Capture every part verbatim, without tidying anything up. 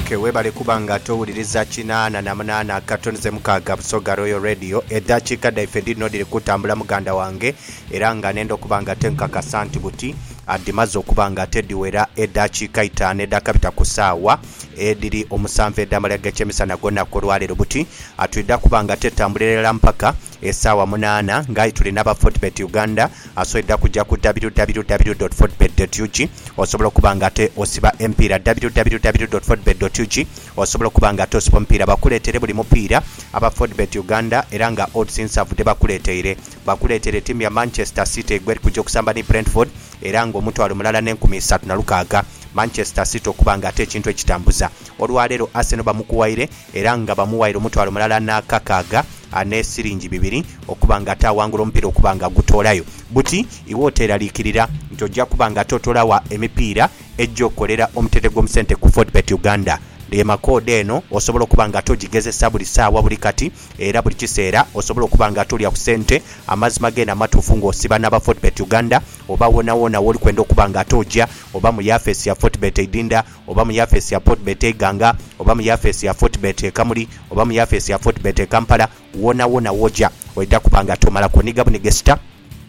Okay, webale kubanga towuliriza kinaana na munaana katonze mukaaga Busoga Royal Radio eddakiika daife dino diri kutambula muganda wange era nga nendo kubanga tenkakasa nti buti adimaze okubanga tediwera eddakiika itaano eddakabita ku ssaawa ediri omusanvu eddamala g'ekyemisana gonna kolwalero buti atwidda kubanga tetambulirira mpaka essaawa munaana nga tulina aba Fortbet Uganda asoedda kujja ku w w w dot fortbet dot u g osobola okubanga te osiba empiira w w w dot fortbet dot u g osobola okubanga ate osiba omupiira bakuleetere buli mupiira aba Fortbet Uganda era nga odds nsavudde bakuleetere bakuleetere ttiimu ya Manchester City egweri kujja okusamba ne Brentford era nga omutwalo mulala n'enkumi ssatu na lukaaga Manchester City okubanga ate ekintu ekitambuza olwaleero Arsenal bamukuwaire era nga bamuwaire omutwalo mulala n'akakaaga ane siringi bibiri okubanga ate awangula omupiira okubanga gutoolayo buti iwe oteeraliikirira nti ojja kubanga ate otolawa emipiira ejja okukolera omutete gw'omusente ku Fortbet Uganda emakoode eno osobola okubanga togigezesa buli ssaawa buli kati era buli kiseera osobola okubanga tolya ku ssente amazima gena amatuufu ng'osiba n'aba Fortbet Uganda oba wonawona woli kwenda okubanga tojja oba mu yafeesi ya Fortbet Idinda oba mu yafeesi ya Fortbet Eganga oba mu yafeesi ya Fortbet Ekamuli oba mu yafeesi ya Fortbet Ekampala wonawona wojja oidda kubanga tomala kuniga bunige star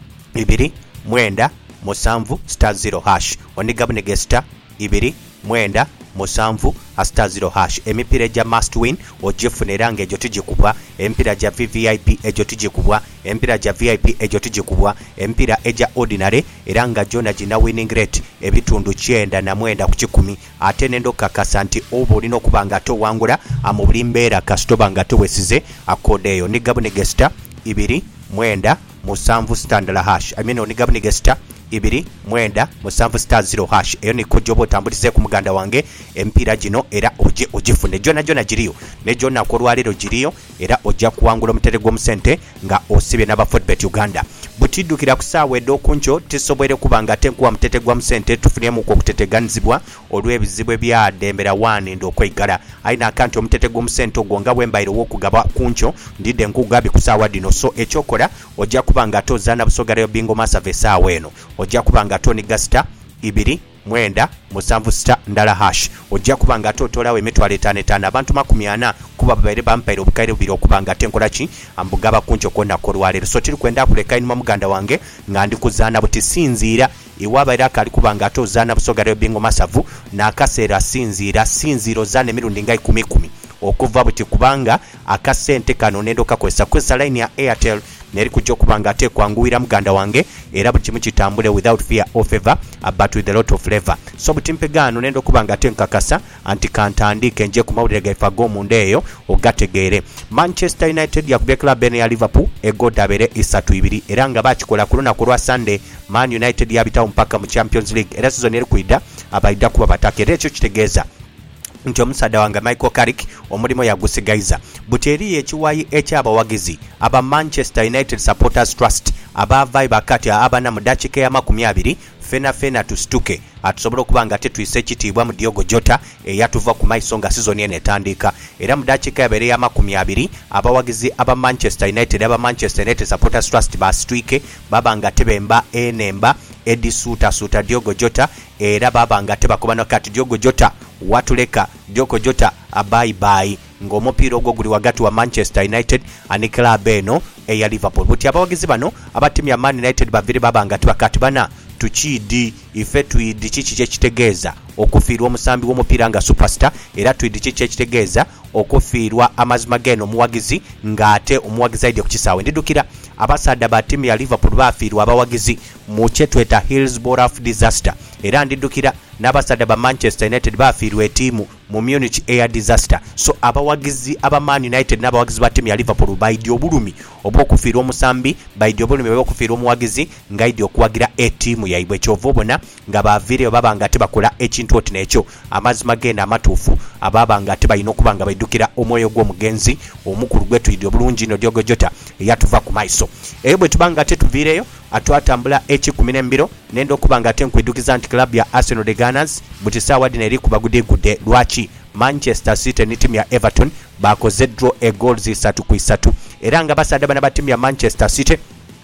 ibiri mwenda musanvu star zero hash oniga bunige star ibiri mwenda musanvu star zero hash emipiira egya must win ogifunira nga egyo tugikubwa emipiira gya V V I P egyo tugikubwa emipiira gya V I P egyo tugikubwa emipiira egya ordinary era nga jona gina winning rate ebitundu kyenda na mwenda ku kikumi ate nendo kakasa nti oba olina okubanga towangula mu buli mbeera kasitoba nga towesize akode eyo ni gabunige star ibiri mwenda musanvu standala hash I mean oni gabunige star ibiri mwenda musanvu star zero hash eyo niko jobo tambulize ku muganda wange empiira gino era oje ogifune jona jona giriyo ne jona kolwalero giriyo era ojja kuwangula omutete gw'omusente nga osibye n'aba Fortbet Uganda butidukira ku ssaawa ed'okunjo tisobwere kubanga tenkuwa mutete gwa musente tufunemu ku okuteteganizibwa olw'ebizibu ebyadembera wani nd'okwegala ayina akanti omutete gw'omusente ogwo nga bwembaire w'okugaba kunjo ndidde nkugabye ku ssaawa dino so ekyokola ojja kubanga tozaana Busoga Royal Bingo Massave essaawa eno ojja kubanga toniga star ibiri mwenda musanvu star ndala hash ojja kubanga totolawo emitwalo etaano etaano abantu makumi ana kuba babaire bampaire obukaire bubiri okubanga tenkola ki ambugaba kunjo konna kolwalero so tiri kwenda kuleka inuma muganda wange nga ndikuzaana buti sinziira iwabaire akali kubanga tozaana Busoga Royal Bingo Massave n'akaseera sinziira sinziiro zaana emirundi nga ikumi ikumi okuva buti kubanga akasente kano nendo kakozesa kwesa line ya Airtel neri kujja okubanga ate kwanguwira muganda wange era buli kimu kitambule without fear or favor but with a lot of flavor so butimpegano nendo kubanga ate nkakasa anti kantandike nje ku mawulire gaifa g'omunda eyo ogategeere Manchester United yakubye club ene ya Liverpool egodabere isatu ibiri era nga bakikola ku lunaku lwa Sunday Man United yabitawo mpaka mu Champions League era season eri kwidda abaidda kuba bataka era ekyo kitegeeza nti omusada wange Michael Carrick omulimo yagusigaiza buteri ekiwayi ekyabawagizi aba Manchester United Supporters Trust abavai bakati abana mu dakiika ya makumi abiri fena fena tustuke atusobola okubanga tetuyise ekitiibwa mu Diogo Jota eyatuva ku maiso nga season eno etandika era mu dakiika yabeere ya makumi abiri abawagizi aba Manchester United aba Manchester United Supporters Trust basitwike babanga tebemba enemba Edi suta suta Diogo Jota era babanga tebakubana kati Diogo Jota watuleka Diogo Jota abai bai ng'omupiira ogwo guli wagati wa Manchester United ani club eno eya Liverpool buti abawagizi bano abatimu ya Man United bavire babanga tebakati bana tuchidi ife tuidi chichi kyekitegeeza okufiirwa omusambi w'omupiira nga superstar era tuidi chichi kyekitegeeza okufiirwa amazima geno omuwagizi ng'ate omuwagizi aidde ku kisaawe ndidukira abasadda ba ttiimu ya Liverpool bafiirwa abawagizi mu kyetweta Hillsborough disaster era ndidukira n'abasadda ba Manchester United bafiirwa ettiimu mu Munich air disaster so abawagizi aba Man United n'abawagizi ba ttiimu ya Liverpool baidde obulumi obw'okufiirwa omusambi baidde obulumi obw'okufiirwa omuwagizi ng'aidde okuwagira ettiimu yaibwe kyova obona nga baviireyo baba nga tebakola ekintu oti n'ekyo amazima genda amatuufu ababa nga tebalina okuba nga baidukira omwoyo gw'omugenzi omukulu gwe tuyidde obulungi no Diogo Jota eyatuva ku maiso eyo bwe tubanga tetuviireyo atwatambula ekikumi n'embiro nenda okuba nga tenkwidukiza nti club ya Arsenal the Gunners buti ssaawa dino eri kubagudegudde lwaki Manchester City ne ttiimu ya Everton bakoze draw e goals isatu ku isatu era nga basadde bana ba ttiimu ya Manchester City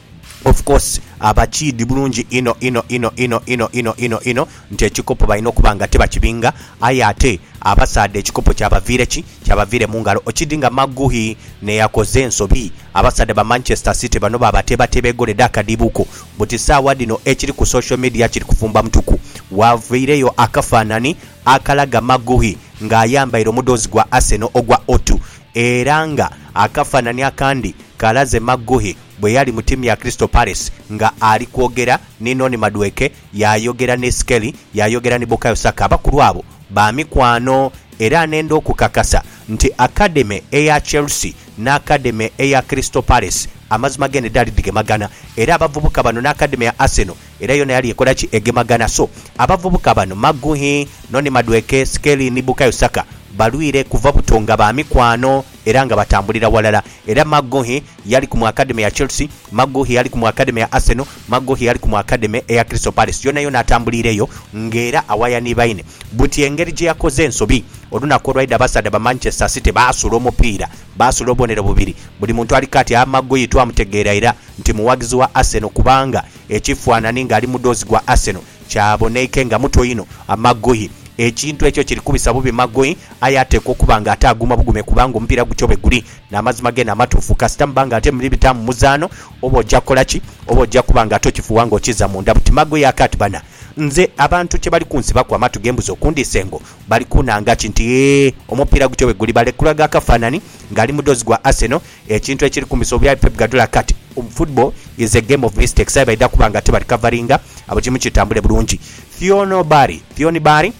of course abachidi bulungi ino ino ino ino ino ino ino ino nti ekikopo balina okuba nga tebakibinga aye ate abasadde ekikopo kyabavire ki kyabavire mu ngalo okidinga Maguhi ne yakoze ensobi abasadde ba Manchester City bano babateba tebegoledde akadibuko buti saawa dino ekiri ku social media kiri kufumba mtuku wavireyo akafaanani akalaga Maguhi ng'ayambaire omudozi gwa Arsenal ogwa Otu era nga akafaanani akandi kalaze Maguhi bwe yali mu timu ya Crystal Palace nga ali kwogera ne Noni Madueke yayogera ne Skelly yayogera ne Bukayo Saka abakulu abo bamikwano era nendo okukakasa nti academy eya Chelsea na academy eya Crystal Palace amazima gene dali digemagana era abavubuka bano na academy ya Arsenal era yona yali ekola ki egemagana so abavubuka bano Maguhi Noni Madueke Skelly ne Bukayo Saka balwire kuva butonga ba mikwano era nga batambulira walala era Maguhi yali ku academy ya Chelsea Maguhi yali ku academy ya Arsenal Maguhi yali ku academy ya Crystal Palace yona yona atambulireyo ngera awayani baine buti engeri gye yakoze ensobi olunako olwaida basada ba Manchester City basula omupiira basula obonero bubiri buli muntu ali kati ya Maguhi twamutegeera era nti muwagizi wa Arsenal kubanga ekifaanani nga ali mudozi gwa Arsenal kyaboneike nga muto ino Maguhi ekintu ekyo kiri kubisa bubi Maguhi ayateeka okuba nga ate aguma bugume kubanga omupiira gucyobe guli n'amazima ge n'amatuufu kasita mubanga ate muli bitamu muzaano oba ojja kukola ki oba ojja kuba nga tokifuwa ng'okiza munda buti Maguhi akati bana nze abantu kye bali kunsiba ku amatu g'embuzi okundisengo bali kunanga ki nti ee omupiira gucyobe guli balekulaga akafaanani ng'ali mudozi gwa Arsenal ekintu ekiri kumbisa obya Pep Guardiola kati football is a game of mistakes aye baida kuba nga tebali coveringa abo kimu kitambule bulungi Fiona Bari Fiona Bari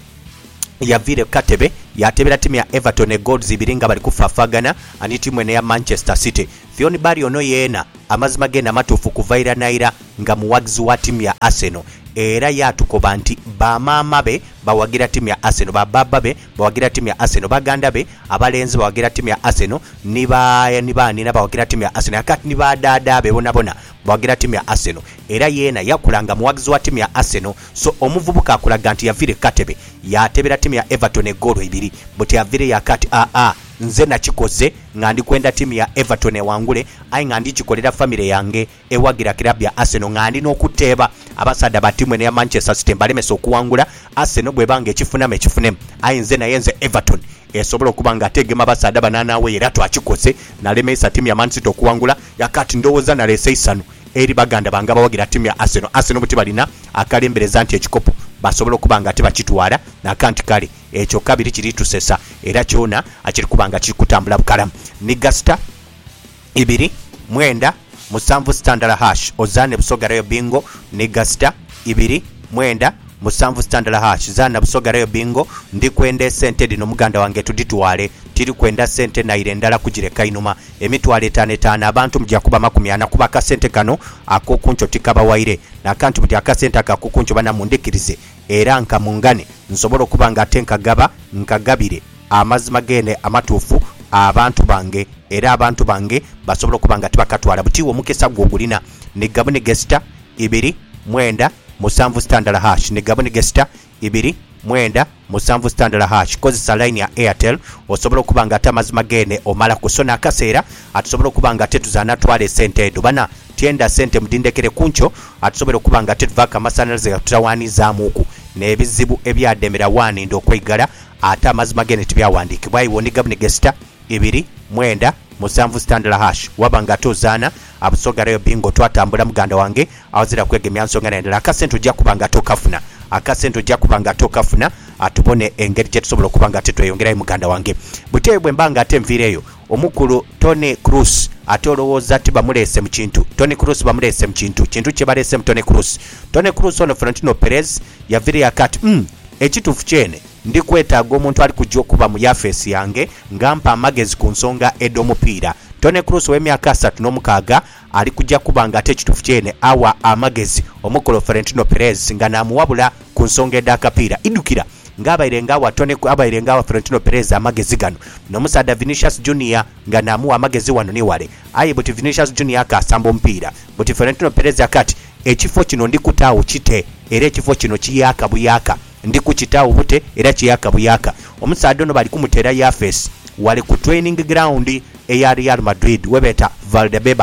yavire katebe yatebera timu ya Everton e goals ibiringa bali kufafagana ani timu ene ya Manchester City Fiona Bari ono yena amazima gena matufu kuvaira naira nga muwagizi wa timu ya Arsenal era yatukoba nti bamaama be bawagira timu ya Arsenal bababa be bawagira timu ya Arsenal baganda be abalenzi bawagira timu ya Arsenal niba niba nina bawagira timu ya Arsenal akati niba dada be bona bona bawagira timu ya Arsenal era yena yakulanga muwagizi wa timu ya Arsenal so omuvubuka akulaga nti yavire katebe yatebera timu ya Everton e goal ibiri buti yavire yakati a a nze nakikoze nga ndi kwenda timu ya Everton ewangule ayi nga ndi kikolera family yange ewagira club ya Arsenal nga ndi n'okuteeba abasada ba timu ya Manchester City balemesa okuwangula Arsenal bwe bange ekifuname ekifunemu ayi nze naye nze Everton esobola okuba nga ategema abasada banana we era twakikoze nalemesa timu ya Man City okuwangula yakati ndowooza nalese isanu eri baganda banga bawagira timu ya Arsenal Arsenal buti balina akalembereza nti ekikopo basobola okuba nga tebakitwala nakanti kale ekyo kabiri kiri tusesa era kyona akiri kubanga kiri kutambula bukalamu nigasta ibiri mwenda musanvu standard hash ozane busogarayo bingo nigasta ibiri mwenda musanvu standard hash zana busogarayo bingo ndi kwenda sente dino muganda wange tuditwale tiri kwenda sente na ile ndala kugireka inuma emitwale tane tane abantu mujja kuba makumi ana kuba ka sente kano akokuncho tikaba waire na kantu mujja ka sente akakukuncho bana mundikirize era nka mungane nsobola kuba nga tenka gaba nkagabire amazima gene amatufu abantu bange era abantu bange basobola kuba nga tibakatwala butiwo mukesa gwogulina ne gabone gesta ibiri mwenda musanvu standard hash ne gabone gesta ibiri mwenda musanvu standard hash kozesa line ya Airtel osobola kuba nga tamazima gene omala kusona akaseera atusobola kuba nga tetuzana twale sente edo bana tienda sente mudindekere kuncho atusobola kuba nga tetuvaka masanalize tutawani zamuku nebizibu ebyademera wani ndo kwegala ata amazima gene tibyawandikibwa iwo ni gabone gesta ibiri mwenda musanvu standard hash wabanga tozana abusogarayo bingo twatambula muganda wange awazira kwegemya nsonga naendera akasente ojja kubanga tokafuna akasente ojja kubanga tokafuna atubone engeri gye tusobola okubanga tetweyongerayo muganda wange butebwe mbanga ate nviireyo omukulu Tony Cruz ate olowooza ati bamulese mu kintu Tony Cruz bamulese mu kintu kintu kye balese mu Tony Cruz Tony Cruz ono Florentino Perez yavire yakati mm, ekitufu kyene ndi kwetaaga omuntu ali kujja okuba mu yafeesi yange ngampa amagezi ku nsonga edomupiira Tony Cruz w'emyaka asatu n'omukaaga ali kujja kuba nga ate ekitufu kyene awa amagezi omukolo Florentino Perez nga naamuwabula ku nsonga ed'akapiira idukira ng'abaire ng'awa Tony abaire ng'awa Florentino Perez amagezi gano n'omusaada Vinicius Junior nga naamuwa amagezi wano ne wale aye buti Vinicius Junior akasamba omupiira buti Florentino Perez akati ekifo kino ndi kutaawo kite era ekifo kino kiyaka buyaka ndi kukitaawo bute era kiyaka buyaka omusaada ono bali kumutera yafeesi wali ku training ground eya Real Madrid webeta Valdebebas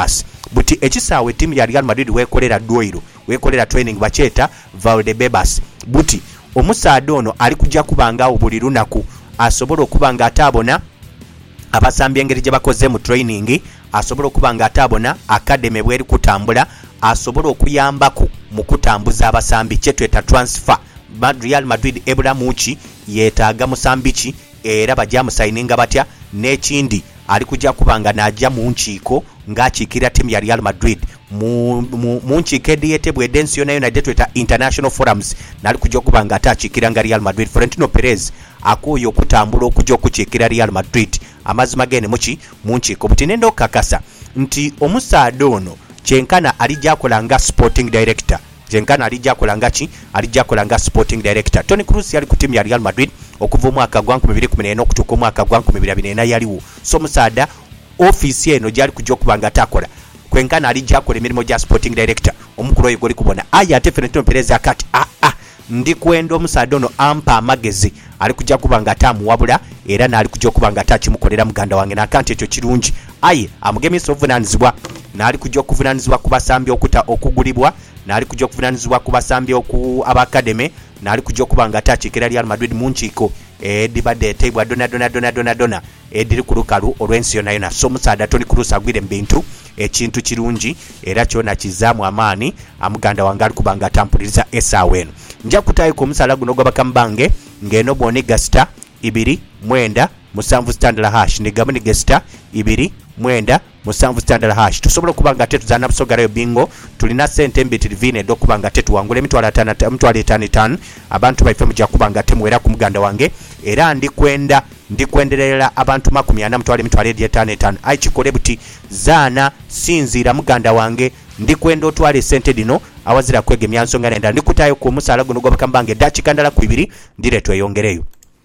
buti ekisaawe timu ya Real Madrid wekolera dwoiro wekolera training bacheta Valdebebas buti omusaada ono ali kujja kubanga buli lunaku asobola okubanga atabona abasambi engeri gye bakoze mu training asobola okubanga atabona academy bweri kutambula asobola okuyambako mu kutambuza abasambi kyetweta transfer. Real Madrid ebulamuki yetaaga musambichi era bajja musaininga batya n'ekindi ali kujja kubanga najja mu nkiiko ng'akiikira timu ya Real Madrid mu mu nkiiko ediyetebwa edensi yona yona gyetweta international forums nali kujja kubanga atakiikira nga Real Madrid. Florentino Perez akooye okutambula okujja okukiikira Real Madrid amazima gene muki mu nkiiko buti nenda okukakasa nti omusaada ono kyenkana alijja akolanga sporting director Jenkana alijja kolanga ki alijja kolanga sporting director. Toni Kroos yali ku timu ya Real Madrid okuva omwaka gwa nkumi bbiri kumi n'ena okutuuka omwaka gwa nkumi bbiri abiri n'ena yaliwo. So musaada office eno gyali kujja okubanga takola kwenkana alijja akola emirimu gya sporting director omukulu oyo goli kubona aya ate Florentino Perez akati a a ndi kwenda omusaada ono ampa amagezi ali kujja kubanga atamuwabula era n'ali kujja okubanga atakimukolera muganda wange n'akanti ekyo kirungi aye amugemesa obuvunaanyizibwa n'ali kujja okuvunaanyizibwa ku basambi okuta okugulibwa n'ali kujja okuvunaanyizibwa ku basambi oku abakademe n'ali kujja okubanga atakiikira Real Madrid mu nkiiko edibadde eteebwa dona dona dona dona dona ediri ku lukalu olw'ensi yonna yonna. So omusaada Toni Kroos agwire mu bintu ekintu kirungi era kyona kizaamu amaani amuganda wange ali kubanga atampuliriza essaawa eno. Nja kutaayo ku omusaala guno gwabakama bange ng'eno bw'oni gasita ibiri mwenda musanvu standala hash negamu ni gasita ibiri mwenda musanvu standala hash tusobola kubanga tetuzana busogarayo bingo tulina sente mbitirivine do kubanga tetuwangula emitwalo ataano emitwalo etaano etaano abantu baife mujja kubanga temuwera ku muganda wange era ndi kwenda ndi kwenderera abantu makumi ana mutwalo emitwalo etaano etaano ayi kikole buti zaana sinzira muganda wange ndi kwenda otwale sente dino awazira kwegemya nsonga nenda ndi kutaayo ku omusaala guno gwabakama bange dakikandala ku ibiri ndireetwa eyongereyo.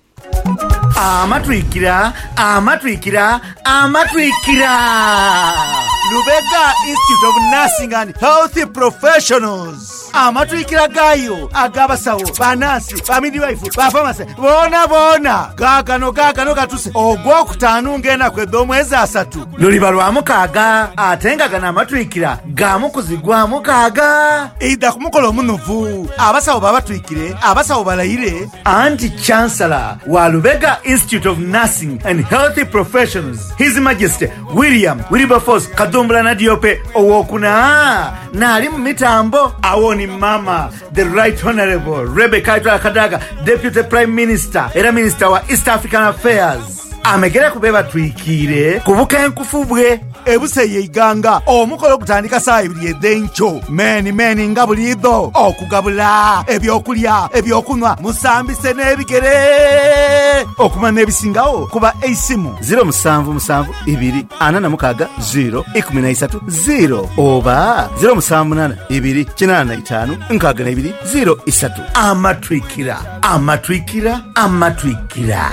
Amatwikira, amatwikira, amatwikira. Lubega Institute of Nursing and Health Professionals. Amatwikira gayo agabasawo banasi bamidwife bafamase bona bona gagano gagano gatuse ogwokutaano ngena kwedde omwezi asatu luliba lwa mukaaga atenga gana amatwikira gamukuzigwa mukaaga ida kumukola omunuvu abasawo babatwikire abasawo balayire anti chancellor wa Lubega Institute of Nursing and Health Professionals His Majesty William Wilberforce Kadombla Nadiope owokuna nali mu mitambo awoni mama the right honorable Rebecca Kadaga Deputy Prime Minister era Minister wa East African Affairs amegera kubeba twikire kubuka enkufubwe ebuseye iganga omukolo kutandika saa ibiri edencho meni meni ngabulido okugabula ebyokulya ebyokunwa musambise n'ebigere okumana ebisingawo kuba eisimu zero musanvu musanvu ibiri ana na mukaga zero ikumi na isatu zero oba zero musanvu nana ibiri kinana na itanu nkaga na ibiri zero isatu. Amatwikira amatwikira amatwikira.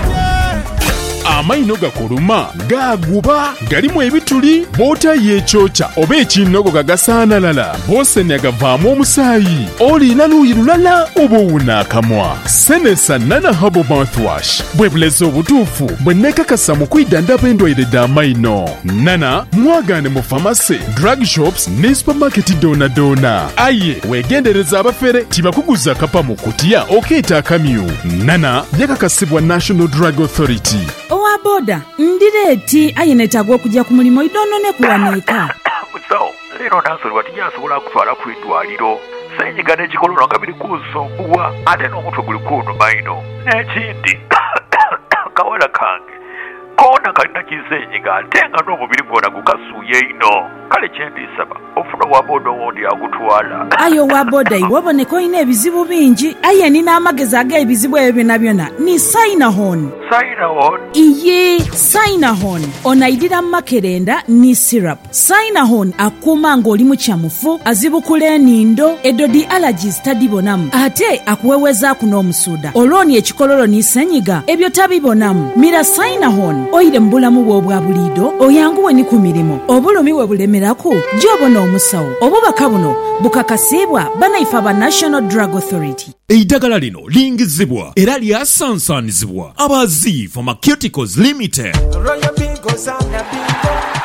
Amaino gakoluma gaguba galimu ebituli bota yechocha oba ekinogo gagasaanalala bose negavaamu omusaayi olina luuyi lulala oba owunaakamwa senesa nana habo mouthwash bwe bulezi obutuufu bwe nekakasa mu kwidandaba endwaire d'amaino nana mwagaane mu famasi drug shops ne supermarket dona dona aye wegendereza abafere tibakuguza kapa mu kutiya okeeta akamyu nana yakakasibwa National Drug Authority. Owa boda ndireeti ayenetagwa okujja ku mulimu idono ne kuwaneeka musawo leero nansolwa tinyasobola kutwala ku eddwaliro senyiga n'ekikololo nga biri kunsumbuwa ate n'omutwe guli kunnuma ino n'ekindi kawala kange koona kalina kisenyiga ate nga n'omubiri gwona gukasuuye ino kale kyendisaba ofuna owa boda owondi agutwala. ayo owa boda iwaboneka olina ebizibu bingi aye nina amagezi ag'ebizibu ebyo byonna byonna ni Sinahon. Sinahon? Iye Sinahon onaidira makerenda ni syrup. Sinahon akuma ng'oli mu kyamufu azibukula enindo edodi allergies tadibonamu ate akuweweza ku n'omusuuda olwoni ekikololo ni senyiga ebyo tabibonamu. Mira Sinahon oyire mu bulamu bwo obwa buliido oyanguwe ni ku mirimu obulumi we bulemeraku gy'obona omusawo obubaka buno bukakasibwa banaifa ba National Drug Authority. Eidagala lino lingizibwa era lyasansanizibwa Abazi Pharmaceuticals Limited.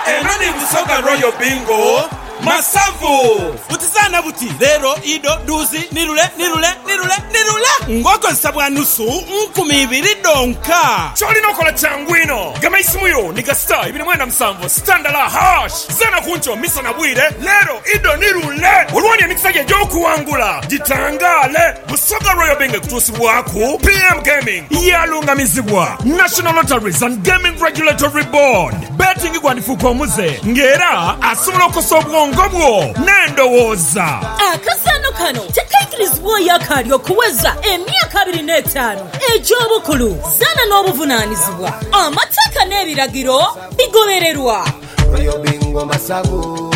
Emani Busoga Royal Bingo Masavu Butisana buti Lero Ido Duzi Nirule Nirule Nirule Nirule Ngoko sabwa nusu Nkumi ibiri donka Choli nokola changwino Gama isimuyo Niga star Ibini mwenda msambo Standala hash Zana kuncho Misa na bwire Lero Ido Nirule Ulwani ya nikisage Joku wangula Jitangale Busoga Royal Bingo Kutusi waku P M Gaming Yalunga mizibwa National Lotteries and Gaming Regulatory Board Betting igwanifu kwa muze Ngera Asumulo kosobwa ngobwo nendowoza akasano kano tekaikirizibwa yakalyo kuweza emyaka abiri n'etaano egy'obukulu zana n'obuvunaanyizibwa amateeka n'ebiragiro bigobererwa Royal Bingo Masavu.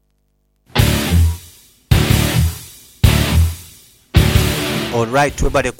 All right, webale